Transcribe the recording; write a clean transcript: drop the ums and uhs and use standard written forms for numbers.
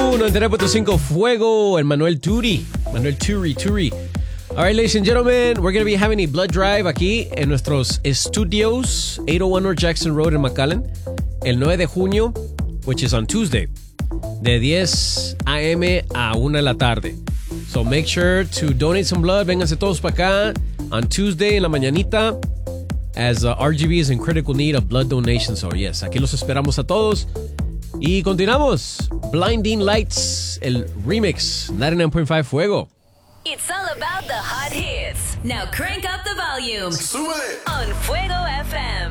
99.5 Fuego, el Manuel Turi. All right, ladies and gentlemen, we're going to be having a blood drive aquí en nuestros estudios, 801 North Jackson Road en McAllen, el 9 de junio, which is on Tuesday, de 10 a.m. a 1 de la tarde. So make sure to donate some blood. Vénganse todos para acá on Tuesday en la mañanita, as RGV is in critical need of blood donation. So yes, aquí los esperamos a todos. Y continuamos. Blinding Lights, el remix, 99.5 Fuego. It's all about the hot hits. Now crank up the volume. Súbele. On Fuego FM.